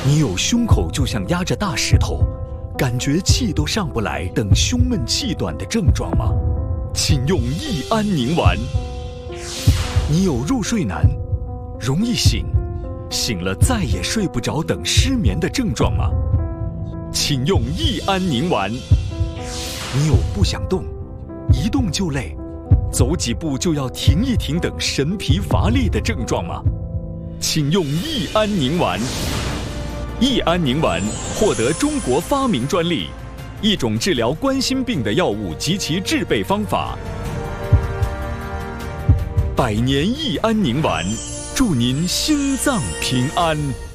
你有胸口就像压着大石头，感觉气都上不来等胸闷气短的症状吗？请用益安宁丸。你有入睡难、容易醒、醒了再也睡不着等失眠的症状吗？请用益安宁丸。你有不想动、一动就累、走几步就要停一停等神疲乏力的症状吗？请用益安宁丸。益安宁丸获得中国发明专利，一种治疗冠心病的药物及其制备方法。百年益安宁丸，祝您心脏平安。